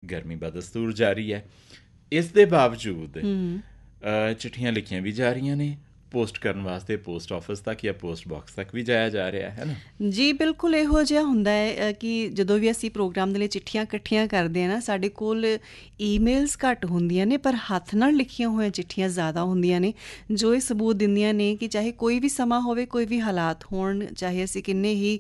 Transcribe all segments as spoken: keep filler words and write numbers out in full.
ਗਰਮੀ ਬਦਸਤੂਰ ਜਾਰੀ ਹੈ। ਇਸ ਦੇ ਬਾਵਜੂਦ ਚਿੱਠੀਆਂ ਲਿਖੀਆਂ ਵੀ ਜਾ ਰਹੀਆਂ ਨੇ, ਪੋਸਟ ਕਰਨ ਵਾਸਤੇ ਪੋਸਟ ਆਫਿਸ ਤੱਕ ਜਾਂ ਪੋਸਟ ਬਾਕਸ ਤੱਕ ਵੀ ਜਾਇਆ ਜਾ ਰਿਹਾ ਹੈ ਨਾ ਜੀ। ਬਿਲਕੁਲ ਇਹੋ ਜਿਹਾ ਹੁੰਦਾ ਹੈ ਕਿ ਜਦੋਂ ਵੀ ਅਸੀਂ ਪ੍ਰੋਗਰਾਮ ਦੇ ਲਈ ਚਿੱਠੀਆਂ ਇਕੱਠੀਆਂ ਕਰਦੇ ਹਾਂ ਨਾ, ਸਾਡੇ ਕੋਲ ਈਮੇਲਸ ਘੱਟ ਹੁੰਦੀਆਂ ਨੇ ਪਰ ਹੱਥ ਨਾਲ ਲਿਖੀਆਂ ਹੋਈਆਂ ਚਿੱਠੀਆਂ ਜ਼ਿਆਦਾ ਹੁੰਦੀਆਂ ਨੇ, ਜੋ ਇਹ ਸਬੂਤ ਦਿੰਦੀਆਂ ਨੇ ਕਿ ਚਾਹੇ ਕੋਈ ਵੀ ਸਮਾਂ ਹੋਵੇ, ਕੋਈ ਵੀ ਹਾਲਾਤ ਹੋਣ, ਚਾਹੇ ਅਸੀਂ ਕਿੰਨੇ ਹੀ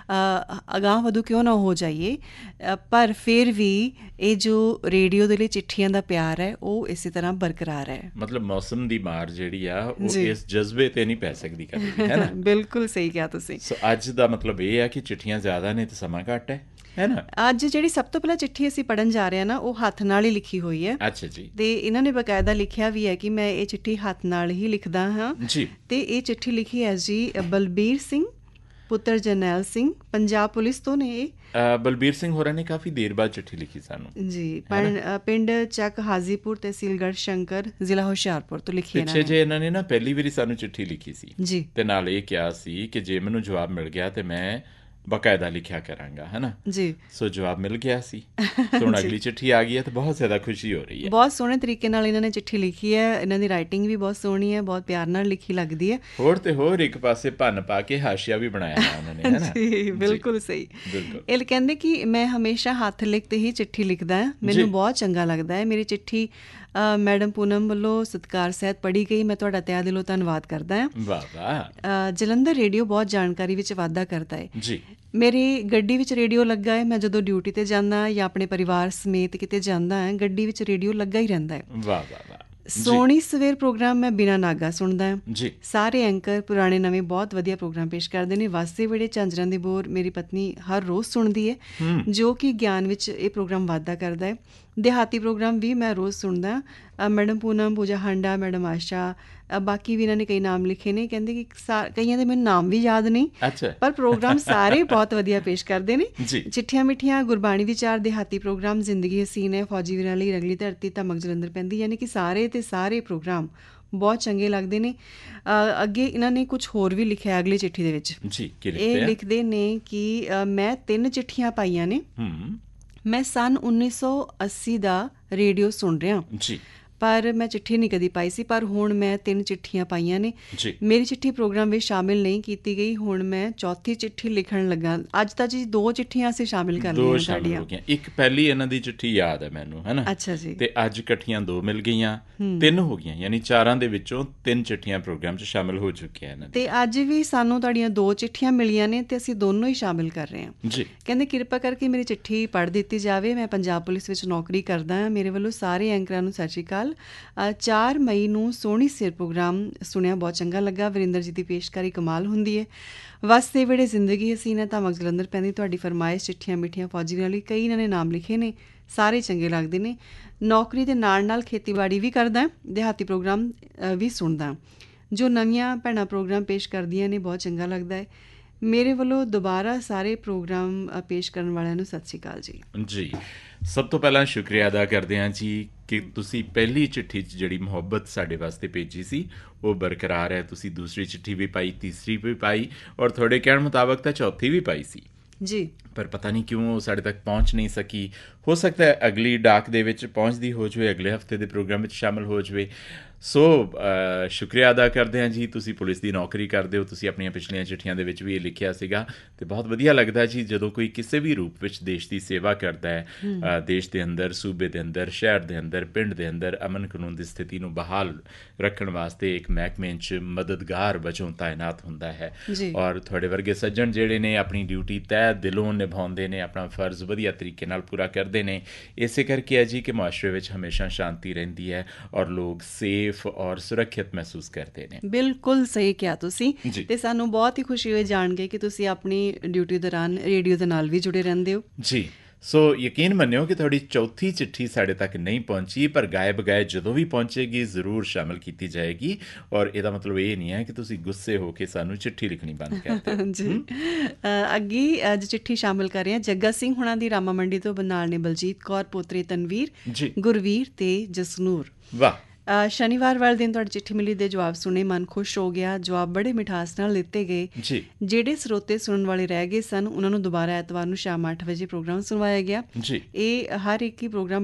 ਅਗਾਂਹ ਵਧੂ ਕਿਉਂ ਨਾ ਹੋ ਜਾਈਏ, ਪਰ ਫਿਰ ਵੀ ਇਹ ਜੋ ਰੇਡੀਓ ਦੇ ਲਈ ਚਿੱਠੀਆਂ ਦਾ ਪਿਆਰ ਹੈ ਉਹ ਇਸੇ ਤਰ੍ਹਾਂ ਬਰਕਰਾਰ ਹੈ। ਮਤਲਬ ਮੌਸਮ ਦੀ ਮਾਰ ਜਿਹੜੀ ਆ ਉਹ ਇਸ ਜਜ਼ਬੇ ਤੇ ਨਹੀਂ ਪੈ ਸਕਦੀ ਕਦੇ ਵੀ, ਹੈ ਨਾ। ਬਿਲਕੁਲ ਸਹੀ ਕਿਹਾ ਤੁਸੀਂ। ਸੋ ਅੱਜ ਦਾ ਮਤਲਬ ਇਹ ਹੈ ਕਿ ਚਿੱਠੀਆਂ ਜ਼ਿਆਦਾ ਨੇ ਤੇ ਸਮਾਂ ਘੱਟ ਹੈ, ਹੈ ਨਾ। ਅੱਜ ਜਿਹੜੀ ਸਭ ਤੋਂ ਪਹਿਲਾਂ ਚਿੱਠੀ ਅਸੀਂ ਪੜ੍ਹਨ ਜਾ ਰਹੇ ਹਾਂ ਨਾ, ਉਹ ਹੱਥ ਨਾਲ ਹੀ ਲਿਖੀ ਹੋਈ ਹੈ। ਅੱਛਾ ਜੀ। ਤੇ ਇਹਨਾਂ ਨੇ ਬਕਾਇਦਾ ਲਿਖਿਆ ਵੀ ਹੈ ਕਿ ਮੈਂ ਇਹ ਚਿੱਠੀ ਹੱਥ ਨਾਲ ਹੀ ਲਿਖਦਾ ਹਾਂ ਜੀ। ਤੇ ਇਹ ਚਿੱਠੀ ਲਿਖੀ ਹੈ ਜੀ ਬਲਬੀਰ ਸਿੰਘ ਪੁੱਤਰ ਜਰਨੈਲ ਸਿੰਘ, ਪੰਜਾਬ ਪੁਲਿਸ ਤੋਂ ਨੇ। ਇਹ ਬਲਬੀਰ ਸਿੰਘ ਹੋਰਾਂ ਨੇ ਕਾਫੀ ਦੇਰ ਬਾਅਦ ਚਿੱਠੀ ਲਿਖੀ ਸਾਨੂੰ ਜੀ। ਪਿੰਡ ਚੱਕ ਹਾਜ਼ੀਪੁਰ, ਤਹਿਸੀਲ ਗੜ੍ਹਸ਼ੰਕਰ, ਜ਼ਿਲ੍ਹਾ ਹੁਸ਼ਿਆਰਪੁਰ ਤੋਂ ਲਿਖੀ। ਪਿੱਛੇ ਜੇ ਇਹਨਾਂ ਨੇ ਨਾ ਪਹਿਲੀ ਵਾਰੀ ਸਾਨੂੰ ਚਿੱਠੀ ਲਿਖੀ ਸੀ ਜੀ, ਤੇ ਨਾਲ ਇਹ ਕਿਹਾ ਸੀ ਕਿ ਜੇ ਮੈਨੂੰ ਜਵਾਬ ਮਿਲ ਗਿਆ ਤੇ ਮੈਂ ਬਕਾਇਦਾ ਲਿਖਿਆ ਕਰਾਂਗਾ, ਹੈ ਨਾ ਜੀ। ਸੋ ਜਵਾਬ ਮਿਲ ਗਿਆ ਸੀ। ਹੁਣ ਅਗਲੀ ਚਿੱਠੀ ਆ ਗਈ ਹੈ ਤੇ ਬਹੁਤ ਜ਼ਿਆਦਾ ਖੁਸ਼ੀ ਹੋ ਰਹੀ ਹੈ। ਬਹੁਤ ਸੋਹਣੇ ਤਰੀਕੇ ਨਾਲ ਇਹਨਾਂ ਨੇ ਚਿੱਠੀ ਲਿਖੀ ਹੈ। ਇਹਨਾਂ ਦੀ ਰਾਈਟਿੰਗ ਵੀ ਬਹੁਤ ਸੋਹਣੀ ਹੈ, ਬਹੁਤ ਪਿਆਰ ਨਾਲ ਲਿਖੀ ਲੱਗਦੀ ਹੈ। ਹੋਰ ਤੇ ਹੋਰ ਇੱਕ ਪਾਸੇ ਭੰਨ ਪਾ ਕੇ ਹਾਸ਼ੀਆ ਵੀ ਬਣਾਇਆ ਹੈ ਉਹਨਾਂ ਨੇ, ਹੈ ਨਾ। ਜੀ ਬਿਲਕੁਲ ਸਹੀ। ਇਹ ਕਹਿੰਦੇ ਕਿ ਮੈਂ ਹਮੇਸ਼ਾ ਹੱਥ ਲਿਖਤੇ ਹੀ ਚਿੱਠੀ ਲਿਖਦਾ ਹਾਂ, ਮੈਨੂੰ ਬਹੁਤ ਚੰਗਾ ਲੱਗਦਾ ਹੈ। ਮੇਰੀ ਚਿੱਠੀ ਮੈਡਮ ਪੂਨਮ ਵੱਲੋਂ ਸਤਿਕਾਰ ਸਹਿਤ ਪੜ੍ਹੀ ਗਈ, ਮੈਂ ਤੁਹਾਡਾ ਤਹਿ ਦਿਲੋਂ ਧੰਨਵਾਦ ਕਰਦਾ ਹਾਂ। ਵਾਹ ਵਾਹ। ਜਲੰਧਰ ਰੇਡੀਓ ਬਹੁਤ ਜਾਣਕਾਰੀ ਵਿੱਚ ਵਾਧਾ ਕਰਦਾ ਹੈ ਜੀ। ਮੇਰੀ ਗੱਡੀ ਵਿੱਚ ਰੇਡੀਓ ਲੱਗਾ ਹੈ, ਮੈਂ ਜਦੋਂ ਡਿਊਟੀ 'ਤੇ ਜਾਂਦਾ ਜਾਂ ਆਪਣੇ ਪਰਿਵਾਰ ਸਮੇਤ ਕਿਤੇ ਜਾਂਦਾ ਹਾਂ, ਗੱਡੀ ਵਿੱਚ ਰੇਡੀਓ ਲੱਗਾ ਹੀ ਰਹਿੰਦਾ ਹੈ। ਵਾਹ ਵਾਹ ਵਾਹ। ਸੋਹਣੀ ਸਵੇਰ ਪ੍ਰੋਗਰਾਮ ਮੈਂ ਬਿਨਾਂ ਨਾਗਾ ਸੁਣਦਾ ਜੀ। ਸਾਰੇ ਐਂਕਰ ਪੁਰਾਣੇ ਨਵੇਂ ਬਹੁਤ ਵਧੀਆ ਪ੍ਰੋਗਰਾਮ ਪੇਸ਼ ਕਰਦੇ ਨੇ। ਵਾਸੇ ਵੇੜੇ ਝਾਂਜਰਾਂ ਦੀ ਬੋਰ ਮੇਰੀ ਪਤਨੀ ਹਰ ਰੋਜ਼ ਸੁਣਦੀ ਹੈ, ਜੋ ਕਿ ਗਿਆਨ ਵਿੱਚ ਇਹ ਪ੍ਰੋਗਰਾਮ ਵਾਧਾ ਕਰਦਾ ਹੈ। ਦਿਹਾਤੀ ਪ੍ਰੋਗਰਾਮ ਵੀ ਮੈਂ ਰੋਜ਼ ਸੁਣਦਾ। ਮੈਡਮ ਪੂਨਮ, ਪੂਜਾ ਹਾਂਡਾ, ਮੈਡਮ ਆਸ਼ਾ, ਬਾਕੀ ਵੀ ਇਹਨਾਂ ਨੇ ਕਈ ਨਾਮ ਲਿਖੇ ਨੇ। ਕਹਿੰਦੇ ਕਿ ਸਾ ਕਈਆਂ ਦੇ ਮੈਨੂੰ ਨਾਮ ਵੀ ਯਾਦ ਨਹੀਂ, ਪਰ ਪ੍ਰੋਗਰਾਮ ਸਾਰੇ ਬਹੁਤ ਵਧੀਆ ਪੇਸ਼ ਕਰਦੇ ਨੇ। ਚਿੱਠੀਆਂ ਮਿੱਠੀਆਂ, ਗੁਰਬਾਣੀ ਵਿਚਾਰ, ਦਿਹਾਤੀ ਪ੍ਰੋਗਰਾਮ, ਜ਼ਿੰਦਗੀ ਹਸੀਨ ਹੈ, ਫੌਜੀ ਵੀਰਾਂ ਲਈ, ਰੰਗਲੀ ਧਰਤੀ, ਧਮਕ ਜਲੰਧਰ ਪੈਂਦੀ, ਯਾਨੀ ਕਿ ਸਾਰੇ ਤੇ ਸਾਰੇ ਪ੍ਰੋਗਰਾਮ ਬਹੁਤ ਚੰਗੇ ਲੱਗਦੇ ਨੇ। ਅੱਗੇ ਇਹਨਾਂ ਨੇ ਕੁਛ ਹੋਰ ਵੀ ਲਿਖਿਆ ਅਗਲੀ ਚਿੱਠੀ ਦੇ ਵਿੱਚ। ਇਹ ਲਿਖਦੇ ਨੇ ਕਿ ਮੈਂ ਤਿੰਨ ਚਿੱਠੀਆਂ ਪਾਈਆਂ ਨੇ। ਮੈਂ ਸੰਨ ਉੱਨੀ ਸੌ ਅੱਸੀ ਦਾ ਰੇਡੀਓ ਸੁਣ ਰਿਹਾ ਜੀ, ਪਰ ਮੈਂ ਚਿੱਠੀ ਨਹੀਂ ਕਦੀ ਪਾਈ ਸੀ, ਪਰ ਹੁਣ ਮੈਂ ਤਿੰਨ ਚਿੱਠੀਆਂ ਪਾਈਆਂ ਨੇ। ਮੇਰੀ ਚਿੱਠੀ ਪ੍ਰੋਗਰਾਮ ਵਿੱਚ ਸ਼ਾਮਿਲ ਨਹੀਂ ਕੀਤੀ ਗਈ, ਹੁਣ ਮੈਂ ਚੌਥੀ ਚਿੱਠੀ ਲਿਖਣ ਲੱਗਾ। ਅੱਜ ਤਾਂ ਜੀ ਦੋ ਚਿੱਠੀਆਂ ਅਸੀਂ ਸ਼ਾਮਿਲ ਕਰ ਲਈਆਂ ਸਾਡੀਆਂ। ਇੱਕ ਪਹਿਲੀ ਇਹਨਾਂ ਦੀ ਚਿੱਠੀ ਯਾਦ ਹੈ ਮੈਨੂੰ, ਹੈ ਨਾ। ਅੱਛਾ ਜੀ। ਤੇ ਅੱਜ ਇਕੱਠੀਆਂ ਦੋ ਮਿਲ ਗਈਆਂ, ਤਿੰਨ ਹੋ ਗਈਆਂ, ਯਾਨੀ ਚਾਰਾਂ ਦੇ ਵਿੱਚੋਂ ਤਿੰਨ ਚਿੱਠੀਆਂ ਪ੍ਰੋਗਰਾਮ 'ਚ ਸ਼ਾਮਿਲ ਹੋ ਚੁੱਕੀਆਂ ਇਹਨਾਂ ਤੇ ਅੱਜ ਵੀ ਸਾਨੂੰ ਤੁਹਾਡੀਆਂ ਦੋ ਚਿੱਠੀਆਂ ਮਿਲੀਆਂ ਨੇ ਤੇ ਅਸੀਂ ਦੋਨੋਂ ਹੀ ਸ਼ਾਮਿਲ ਕਰ ਰਹੇ ਹਾਂ ਜੀ। ਕਹਿੰਦੇ ਕਿਰਪਾ ਕਰਕੇ ਮੇਰੀ ਚਿੱਠੀ ਪੜ੍ਹ ਦਿੱਤੀ ਜਾਵੇ। ਮੈਂ ਪੰਜਾਬ ਪੁਲਿਸ ਵਿੱਚ ਨੌਕਰੀ ਕਰਦਾ ਹਾਂ। ਮੇਰੇ ਵੱਲੋਂ ਸਾਰੇ ਐਂਕਰਾਂ ਨੂੰ ਸਤਿ ਸ਼੍ਰੀ ਅਕਾਲ। ਚਾਰ ਮਈ ਨੂੰ ਸੋਹਣੀ ਸਿਰ ਪ੍ਰੋਗਰਾਮ ਸੁਣਿਆ, ਬਹੁਤ ਚੰਗਾ ਲੱਗਾ। ਵਰਿੰਦਰ ਜੀ ਦੀ ਪੇਸ਼ਕਾਰੀ ਕਮਾਲ ਹੁੰਦੀ ਹੈ। ਵਸਦੇ ਵੇੜੇ ਜ਼ਿੰਦਗੀ ਹਸੀਨ ਹੈ, ਧਮਕ ਜਲੰਧਰ ਪੈਂਦੀ, ਤੁਹਾਡੀ ਫਰਮਾਇਸ਼, ਚਿੱਠੀਆਂ ਮਿੱਠੀਆਂ, ਫੌਜੀ ਵਾਲੀ, ਕਈ ਇਹਨਾਂ ਨੇ ਨਾਮ ਲਿਖੇ ਨੇ, ਸਾਰੇ ਚੰਗੇ ਲੱਗਦੇ ਨੇ। ਨੌਕਰੀ ਦੇ ਨਾਲ ਨਾਲ ਖੇਤੀਬਾੜੀ ਵੀ ਕਰਦਾ, ਦਿਹਾਤੀ ਪ੍ਰੋਗਰਾਮ ਵੀ ਸੁਣਦਾ। ਜੋ ਨਵੀਆਂ ਭੈਣਾਂ ਪ੍ਰੋਗਰਾਮ ਪੇਸ਼ ਕਰਦੀਆਂ ਨੇ ਬਹੁਤ ਚੰਗਾ ਲੱਗਦਾ ਹੈ। ਮੇਰੇ ਵੱਲੋਂ ਦੁਬਾਰਾ ਸਾਰੇ ਪ੍ਰੋਗਰਾਮ ਪੇਸ਼ ਕਰਨ ਵਾਲਿਆਂ ਨੂੰ ਸਤਿ ਸ਼੍ਰੀ ਅਕਾਲ ਜੀ। ਜੀ, ਸਭ ਤੋਂ ਪਹਿਲਾਂ ਸ਼ੁਕਰੀਆ ਅਦਾ ਕਰਦੇ ਹਾਂ ਜੀ ਕਿ ਤੁਸੀਂ ਪਹਿਲੀ ਚਿੱਠੀ 'ਚ ਜਿਹੜੀ ਮੁਹੱਬਤ ਸਾਡੇ ਵਾਸਤੇ ਭੇਜੀ ਸੀ ਉਹ ਬਰਕਰਾਰ ਹੈ। ਤੁਸੀਂ ਦੂਸਰੀ ਚਿੱਠੀ ਵੀ ਪਾਈ, ਤੀਸਰੀ ਵੀ ਪਾਈ, ਔਰ ਤੁਹਾਡੇ ਕਹਿਣ ਮੁਤਾਬਕ ਤਾਂ ਚੌਥੀ ਵੀ ਪਾਈ ਸੀ ਜੀ, ਪਰ ਪਤਾ ਨਹੀਂ ਕਿਉਂ ਉਹ ਸਾਡੇ ਤੱਕ ਪਹੁੰਚ ਨਹੀਂ ਸਕੀ। ਹੋ ਸਕਦਾ ਹੈ ਅਗਲੀ ਡਾਕ ਦੇ ਵਿੱਚ ਪਹੁੰਚਦੀ ਹੋ ਜਾਵੇ, ਅਗਲੇ ਹਫ਼ਤੇ ਦੇ ਪ੍ਰੋਗਰਾਮ ਵਿੱਚ ਸ਼ਾਮਿਲ ਹੋ ਜਾਵੇ। ਸੋ ਸ਼ੁਕਰੀਆ ਅਦਾ ਕਰਦੇ ਹਾਂ ਜੀ। ਤੁਸੀਂ ਪੁਲਿਸ ਦੀ ਨੌਕਰੀ ਕਰਦੇ ਹੋ, ਤੁਸੀਂ ਆਪਣੀਆਂ ਪਿਛਲੀਆਂ ਚਿੱਠੀਆਂ ਦੇ ਵਿੱਚ ਵੀ ਇਹ ਲਿਖਿਆ ਸੀਗਾ ਅਤੇ ਬਹੁਤ ਵਧੀਆ ਲੱਗਦਾ ਜੀ ਜਦੋਂ ਕੋਈ ਕਿਸੇ ਵੀ ਰੂਪ ਵਿੱਚ ਦੇਸ਼ ਦੀ ਸੇਵਾ ਕਰਦਾ ਹੈ। ਦੇਸ਼ ਦੇ ਅੰਦਰ, ਸੂਬੇ ਦੇ ਅੰਦਰ, ਸ਼ਹਿਰ ਦੇ ਅੰਦਰ, ਪਿੰਡ ਦੇ ਅੰਦਰ ਅਮਨ ਕਾਨੂੰਨ ਦੀ ਸਥਿਤੀ ਨੂੰ ਬਹਾਲ ਰੱਖਣ ਵਾਸਤੇ ਇੱਕ ਮਹਿਕਮੇ 'ਚ ਮਦਦਗਾਰ ਵਜੋਂ ਤਾਇਨਾਤ ਹੁੰਦਾ ਹੈ। ਔਰ ਤੁਹਾਡੇ ਵਰਗੇ ਸੱਜਣ ਜਿਹੜੇ ਨੇ ਆਪਣੀ ਡਿਊਟੀ ਤਹਿ ਦਿਲੋਂ ਨਿਭਾਉਂਦੇ ਨੇ, ਆਪਣਾ ਫਰਜ਼ ਵਧੀਆ ਤਰੀਕੇ ਨਾਲ ਪੂਰਾ ਕਰਦੇ ਨੇ। ਇਸੇ ਕਰਕੇ ਹੈ ਜੀ ਕਿ ਮੁਆਸ਼ਰੇ ਵਿੱਚ ਹਮੇਸ਼ਾ ਸ਼ਾਂਤੀ ਰਹਿੰਦੀ ਹੈ ਔਰ ਲੋਕ ਸੇਫ ਔਰ ਸੁਰੱਖਿਅਤ ਮਹਿਸੂਸ ਕਰਦੇ ਨੇ। ਬਿਲਕੁਲ ਸਹੀ ਕਿਹਾ ਤੁਸੀਂ। ਤੇ ਸਾਨੂੰ ਬਹੁਤ ਹੀ ਖੁਸ਼ੀ ਹੋਈ ਜਾਣ ਕੇ ਕਿ ਤੁਸੀਂ ਆਪਣੀ ਡਿਊਟੀ ਦੌਰਾਨ ਰੇਡੀਓ ਦੇ ਨਾਲ ਵੀ ਜੁੜੇ ਰਹਿੰਦੇ ਹੋ ਜੀ। ਸੋ ਯਕੀਨ ਮੰਨਿਓ ਕਿ ਤੁਹਾਡੀ ਚੌਥੀ ਚਿੱਠੀ ਸਾਡੇ ਤੱਕ ਨਹੀਂ ਪਹੁੰਚੀ, ਪਰ ਗਾਏ ਬਗਾਏ ਜਦੋਂ ਵੀ ਪਹੁੰਚੇਗੀ ਜ਼ਰੂਰ ਸ਼ਾਮਿਲ ਕੀਤੀ ਜਾਏਗੀ। ਔਰ ਇਹਦਾ ਮਤਲਬ ਇਹ ਨਹੀਂ ਹੈ ਕਿ ਤੁਸੀਂ ਗੁੱਸੇ ਹੋ ਕੇ ਸਾਨੂੰ ਚਿੱਠੀ ਲਿਖਣੀ ਬੰਦ ਕਰ ਦਿਓ ਜੀ। ਅੱਗੇ ਅੱਜ ਚਿੱਠੀ ਸ਼ਾਮਿਲ ਕਰ ਰਹੇ ਹਾਂ ਜੱਗਾ ਸਿੰਘ ਹੁਣਾਂ ਦੀ, ਰਾਮਾ ਮੰਡੀ ਤੋਂ। ਨਾਲ ਨੇ ਬਲਜੀਤ ਕੌਰ, ਪੋਤਰੇ ਤਨਵੀਰ, ਗੁਰਵੀਰ ਤੇ ਜਸਨੂਰ। ਵਾਹ। ਸ਼ਨੀਵਾਰ ਵਾਲੇ ਦਿਨ ਤੁਹਾਡੀ ਚਿੱਠੀ ਮਿਲੀ ਦੇ ਜਵਾਬ ਸੁਣੇ, ਮਨ ਖੁਸ਼ ਹੋ ਗਿਆ। ਜਵਾਬ ਬੜੇ ਮਿਠਾਸ ਨਾਲ ਦਿੱਤੇ ਗਏ। ਜਿਹੜੇ ਸਰੋਤੇ ਸੁਣਨ ਵਾਲੇ ਰਹਿ ਗਏ ਸਨ ਉਹਨਾਂ ਨੂੰ ਦੁਬਾਰਾ ਐਤਵਾਰ ਨੂੰ ਸ਼ਾਮ ਅੱਠ ਵਜੇ ਪ੍ਰੋਗਰਾਮ ਸੁਣਵਾਇਆ ਗਿਆ। ਇਹ ਹਰ ਇੱਕ ਹੀ ਪ੍ਰੋਗਰਾਮ